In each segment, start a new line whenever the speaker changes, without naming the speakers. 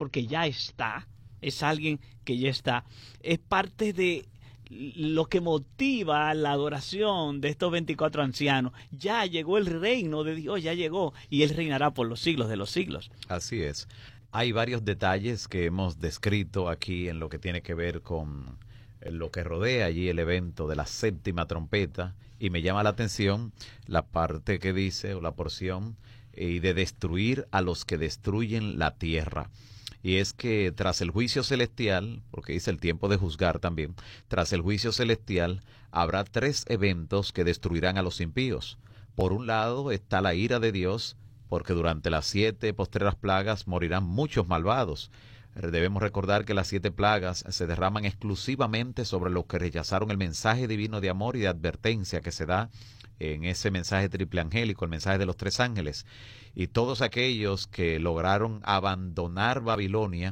porque ya está, es alguien que ya está, es parte de lo que motiva la adoración de estos 24 ancianos. Ya llegó el reino de Dios, ya llegó, y Él reinará por los siglos de los siglos.
Así es. Hay varios detalles que hemos descrito aquí en lo que tiene que ver con lo que rodea allí el evento de la séptima trompeta, y me llama la atención la parte que dice, o la porción, y de destruir a los que destruyen la tierra. Y es que tras el juicio celestial, porque dice el tiempo de juzgar también, tras el juicio celestial habrá 3 eventos que destruirán a los impíos. Por un lado está la ira de Dios, porque durante las 7 postreras plagas morirán muchos malvados. Debemos recordar que las 7 plagas se derraman exclusivamente sobre los que rechazaron el mensaje divino de amor y de advertencia que se da en ese mensaje triple angélico, el mensaje de los 3 ángeles. Y todos aquellos que lograron abandonar Babilonia,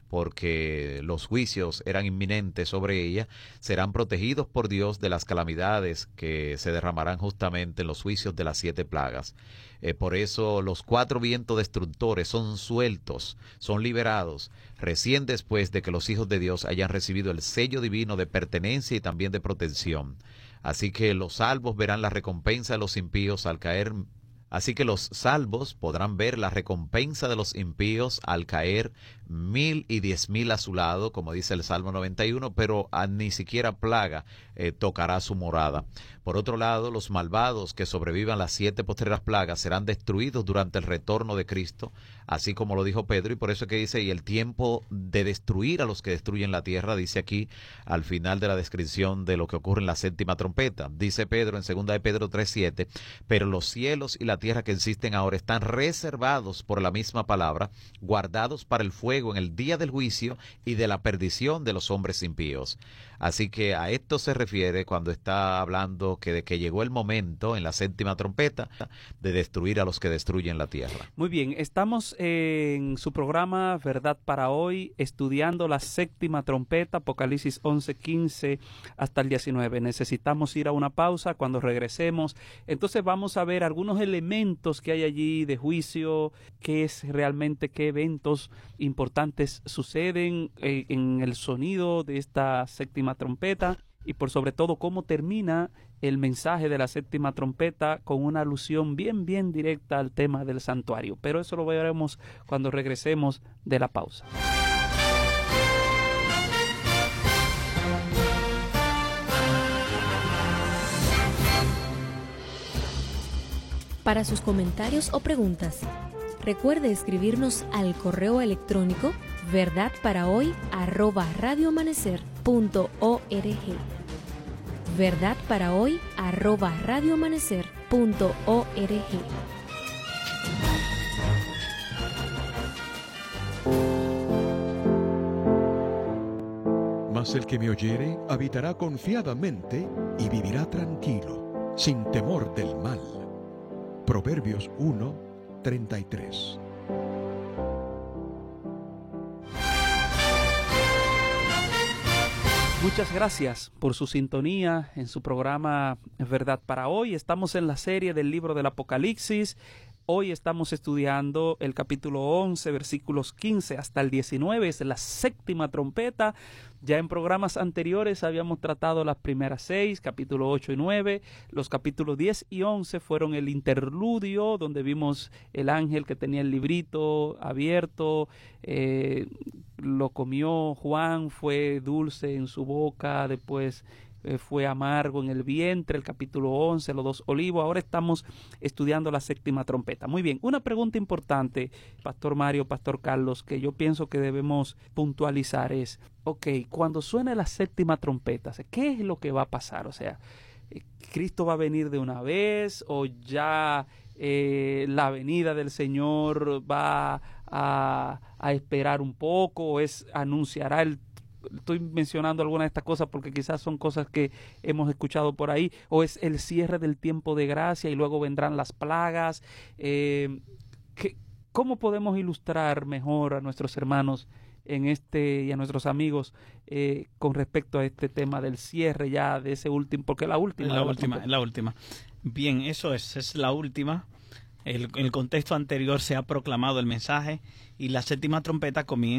porque los juicios eran inminentes sobre ella, serán protegidos por Dios de las calamidades que se derramarán justamente en los juicios de las 7 plagas. Por eso los 4 vientos destructores son sueltos, son liberados, recién después de que los hijos de Dios hayan recibido el sello divino de pertenencia y también de protección. Así que los salvos verán la recompensa de los impíos al caer. Así que los salvos podrán ver la recompensa de los impíos al caer 1000 y 10,000 a su lado, como dice el Salmo 91, pero ni siquiera plaga tocará su morada. Por otro lado, los malvados que sobrevivan las 7 postreras plagas serán destruidos durante el retorno de Cristo, así como lo dijo Pedro, y por eso es que dice, y el tiempo de destruir a los que destruyen la tierra, dice aquí al final de la descripción de lo que ocurre en la séptima trompeta. Dice Pedro en 2 de Pedro 3:7, pero los cielos y la tierra que existen ahora están reservados por la misma palabra, guardados para el fuego en el día del juicio y de la perdición de los hombres impíos. Así que a esto se refiere cuando está hablando de que llegó el momento en la séptima trompeta de destruir a los que destruyen la tierra.
Muy bien, estamos en su programa Verdad para Hoy, estudiando la séptima trompeta, Apocalipsis 11:15 hasta el 19. Necesitamos ir a una pausa. Cuando regresemos, entonces vamos a ver algunos elementos que hay allí de juicio, qué es realmente, qué eventos importantes suceden en el sonido de esta séptima trompeta, y por sobre todo cómo termina el mensaje de la séptima trompeta con una alusión bien directa al tema del santuario. Pero eso lo veremos cuando regresemos de la pausa.
Para sus comentarios o preguntas, recuerde escribirnos al correo electrónico verdadparahoy@radioamanecer.org. verdadparahoy@radioamanecer.org.
Mas el que me oyere habitará confiadamente y vivirá tranquilo, sin temor del mal. Proverbios 1:33.
Muchas gracias por su sintonía en su programa Verdad para Hoy. Estamos en la serie del libro del Apocalipsis. Hoy estamos estudiando el capítulo 11, versículos 15 hasta el 19. Es la séptima trompeta. Ya en programas anteriores habíamos tratado las primeras 6, capítulo 8 y 9. Los capítulos 10 y 11 fueron el interludio, donde vimos el ángel que tenía el librito abierto. Lo comió Juan, fue dulce en su boca, después fue amargo en el vientre. El capítulo 11, los 2 olivos. Ahora estamos estudiando la séptima trompeta. Muy bien, una pregunta importante, Pastor Mario, Pastor Carlos, que yo pienso que debemos puntualizar es, cuando suene la séptima trompeta, ¿qué es lo que va a pasar? O sea, ¿Cristo va a venir de una vez o ya la venida del Señor va a esperar un poco, o anunciará el... Estoy mencionando algunas de estas cosas porque quizás son cosas que hemos escuchado por ahí, o es el cierre del tiempo de gracia y luego vendrán las plagas? ¿Cómo podemos ilustrar mejor a nuestros hermanos y a nuestros amigos con respecto a este tema del cierre ya de ese último? Porque la última.
Bien, eso es la última. En el contexto anterior se ha proclamado el mensaje y la séptima trompeta comienza